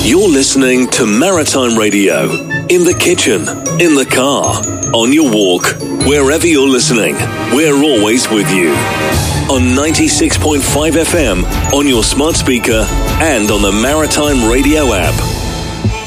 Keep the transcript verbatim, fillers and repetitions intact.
You're listening to Maritime Radio. In the kitchen, in the car, on your walk, wherever you're listening, we're always with you. On ninety-six point five F M, on your smart speaker, and on the Maritime Radio app.